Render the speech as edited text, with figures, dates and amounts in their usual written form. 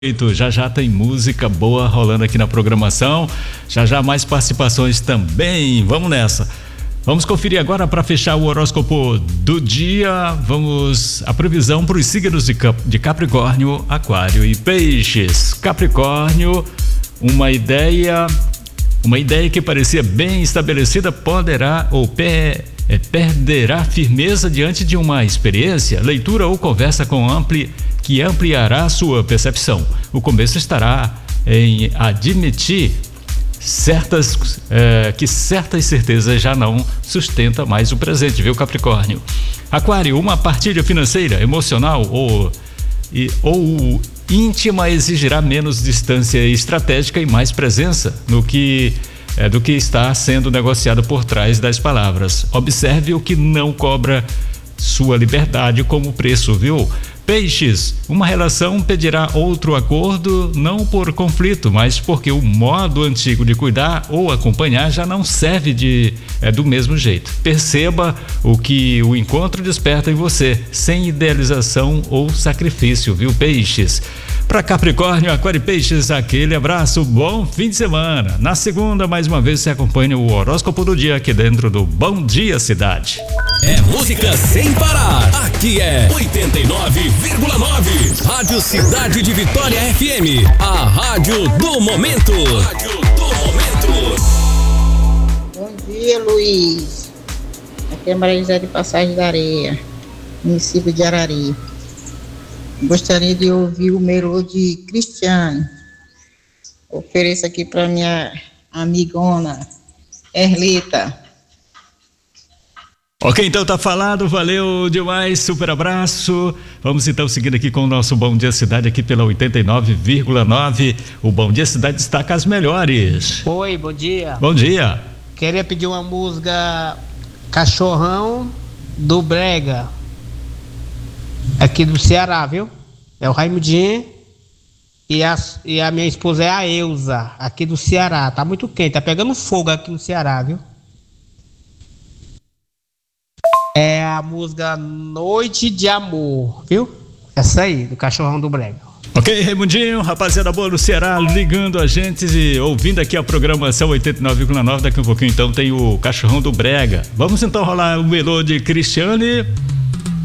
Já já tem música boa rolando aqui na programação, já já mais participações também, vamos nessa. Vamos conferir agora para fechar o horóscopo do dia, vamos a previsão para os signos de Capricórnio, Aquário e Peixes. Capricórnio, uma ideia que parecia bem estabelecida poderá ou perderá firmeza diante de uma experiência, leitura ou conversa que ampliará sua percepção. O começo estará em admitir que certas certezas já não sustenta mais o presente, viu, Capricórnio? Aquário, uma partilha financeira, emocional ou íntima exigirá menos distância estratégica e mais presença do que está sendo negociado por trás das palavras. Observe o que não cobra sua liberdade como preço, viu? Peixes, uma relação pedirá outro acordo, não por conflito, mas porque o modo antigo de cuidar ou acompanhar já não serve do mesmo jeito. Perceba o que o encontro desperta em você, sem idealização ou sacrifício, viu, Peixes? Para Capricórnio, Aquário e Peixes, aquele abraço, bom fim de semana. Na segunda, mais uma vez, você acompanha o horóscopo do dia aqui dentro do Bom Dia Cidade. É música sem parar. Aqui é 89,9. Rádio Cidade de Vitória FM. A rádio do momento. Bom dia, Luiz. Aqui é Maria José de Passagem da Areia, município de Arari. Gostaria de ouvir o melô de Cristiane. Ofereço aqui para minha amigona Erlita. Ok, então tá falado, valeu demais, super abraço. Vamos então seguindo aqui com o nosso Bom Dia Cidade aqui pela 89,9. O Bom Dia Cidade destaca as melhores. Oi, bom dia. Bom dia. Queria pedir uma música Cachorrão do Brega, aqui do Ceará, viu? É o Raimundinho e a minha esposa é a Euza, aqui do Ceará. Tá muito quente, tá pegando fogo aqui no Ceará, viu? É a música Noite de Amor, viu? Essa aí, do Cachorrão do Brega. Ok, Raimundinho, rapaziada boa do Ceará, ligando a gente e ouvindo aqui a programação 89,9. Daqui a pouquinho então tem o Cachorrão do Brega. Vamos então rolar o melô de Cristiane.